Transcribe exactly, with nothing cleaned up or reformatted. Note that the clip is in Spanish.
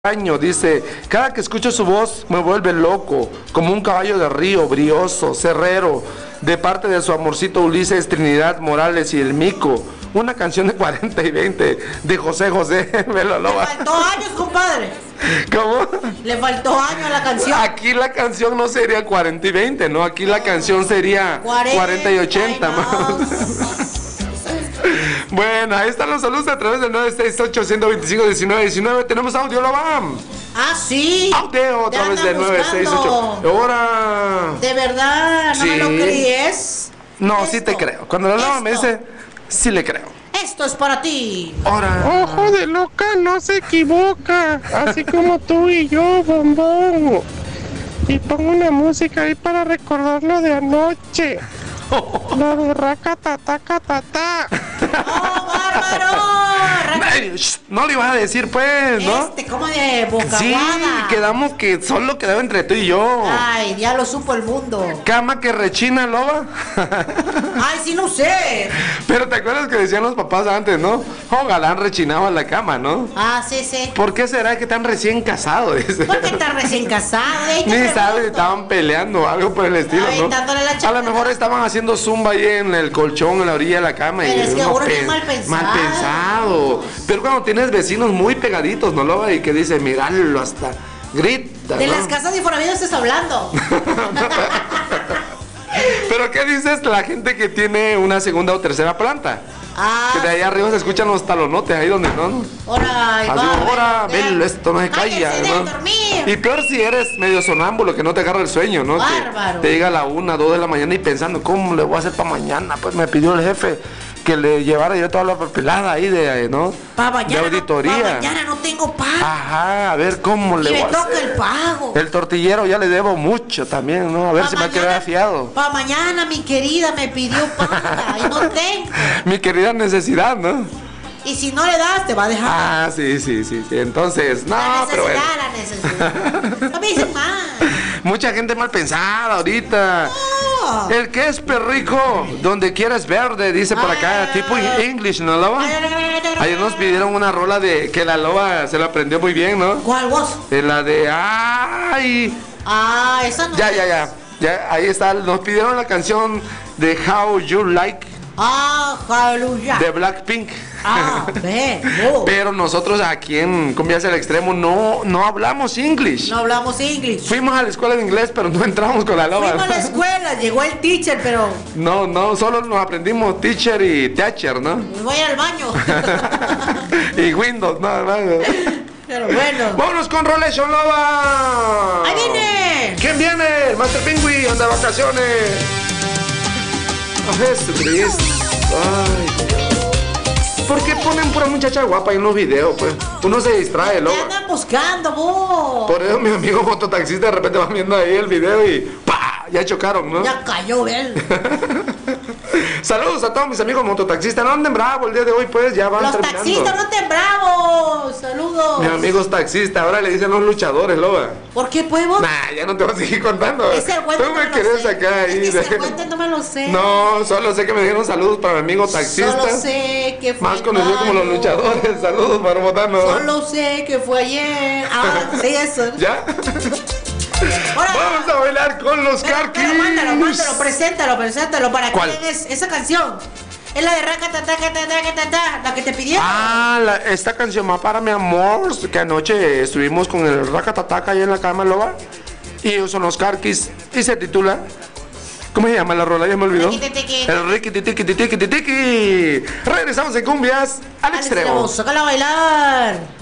Año, dice, cada que escucho su voz me vuelve loco, como un caballo de río, brioso, cerrero, de parte de su amorcito Ulises, Trinidad Morales y el Mico. Una canción de cuarenta y veinte de José José. Me lo Le faltó años, compadre. ¿Cómo? Le faltó años a la canción. Aquí la canción no sería cuarenta y veinte, ¿no? Aquí la canción sería cuarenta y ochenta más. Bueno, ahí están los saludos a través del nueve seis ocho, uno dos cinco, uno nueve uno nueve. Tenemos audio, lo van. Ah, sí. Audio a través del nueve seis ocho. Ahora. De verdad, no Sí. me lo crees. No, Esto, sí te creo. Cuando la lava me esto. dice, sí le creo. Esto es para ti. Ahora. Ojo de loca no se equivoca, así como tú y yo, bombón. Y pongo una música ahí para recordar lo de anoche. La de racatatatata. ¡Oh, bárbaro! Ay, shh, no le ibas a decir, pues, ¿no? Este, como de boca Sí, aguada. quedamos que solo quedaba entre tú y yo. Ay, ya lo supo el mundo. Cama que rechina, loba. Ay, sí, no sé. Pero te acuerdas que decían los papás antes, ¿no? Oh, galán rechinaba en la cama, ¿no? Ah, sí, sí. ¿Por qué será que están recién casados? Dice. ¿Por qué estás recién casado? Ahí te Ni pregunto. sabes, estaban peleando o algo por el estilo, ¿no? Aventándole la A lo chapa. mejor estaban haciendo zumba ahí en el colchón, en la orilla de la cama. Pero y es que uno uno es pe- mal pensado. Mal pensado. Pero cuando tienes vecinos muy pegaditos, ¿no, loba? Y que dice, miralo hasta grita, De ¿no? las casas de Infonavit estás hablando. Pero ¿qué dices la gente que tiene una segunda o tercera planta? Ah, Que de ahí arriba se escuchan los talonotes, ahí donde no. ahora, Así, va, ahora, vean. ven, esto no se calla, Cállense, ¿no? dejen dormir. Y peor si eres medio sonámbulo, que no te agarra el sueño, ¿no? Bárbaro. Que te llega a la una, dos de la mañana y pensando, ¿cómo le voy a hacer para mañana? Pues me pidió el jefe que le llevara yo toda la papelada ahí de, ¿no? Pa' mañana, de auditoría. No, pa' mañana no tengo pan. Ajá, a ver cómo y le me voy a toca hacer. el pago. El tortillero ya le debo mucho también, ¿no? A ver Pa' si me mañana- queda afiado. Pa' mañana mi querida me pidió pan y no tengo. Mi querida necesidad, ¿no? Y si no le das, te va a dejar. Ah, sí, sí, sí, sí. Entonces, no, la pero bueno. necesidad, la necesidad. A mí dicen más. Mucha gente mal pensada ahorita. No. El que es perrico, donde quieras verde, dice por acá, Ah. tipo English, ¿no, loba? Ayer nos pidieron una rola de que la loba se la aprendió muy bien, ¿no? ¿Cuál voz? De la de ay. Ah, esa no. Ya, ya, ya. Ya, ahí está. Nos pidieron la canción de How You Like Ah, aleluya. de Blackpink. Ah, ve, no. Pero nosotros aquí en Cumbias al Extremo no, no hablamos English. No hablamos inglés. Fuimos a la escuela de inglés, pero no entramos con la loba. Fuimos a la escuela, llegó el teacher, pero No, no, solo nos aprendimos teacher y teacher, ¿no? me voy al baño. Y Windows, nada más. Pero bueno. Vámonos con Rolation Loba. ¡Ahí viene! ¿Quién viene? El Master Pingüi, anda de vacaciones. Oh, Jesucristo. Ay. ¿Por qué ponen pura muchacha guapa en los videos, pues? Uno se distrae, ¿Qué Loba. andan buscando, vos? Por eso mi amigo mototaxista de repente va viendo ahí el video y ¡pa! Ya chocaron, ¿no? Ya cayó, ven. Saludos a todos mis amigos mototaxistas. No anden bravo el día de hoy, pues ya van Los terminando. taxistas no estén bravos. Saludos. Mis amigos taxistas, ahora le dicen los luchadores, Loba. ¿Por qué podemos? Nah, ya no te voy a seguir contando. Ese cuento Tú no me lo querés sé. sacar ahí. Es que ese de- cuento no me lo sé. No, solo sé que me dijeron saludos para mi amigo taxista. Solo sé que fue Más conocido como los mayo. luchadores. Saludos para Botano. Solo sé que fue ayer. Ah, sí, eso. ¿Ya? Ahora, Vamos a bailar con los pero, Carquis. pero mándalo, mándalo, preséntalo, preséntalo. ¿Para ¿Cuál? quién es esa canción? Es la de Racatatatata, la que te pidieron. Ah, la- esta canción va para mi amor, que anoche estuvimos con el Racatataca ahí en la cama, Loba. Y ellos son los Carquis. Y se titula. ¿Cómo se llama la rola? Ya me olvidó. Riquititiqui. El Riquititiqui. Regresamos en Cumbias al Al Extremo. extremo, sácala a bailar.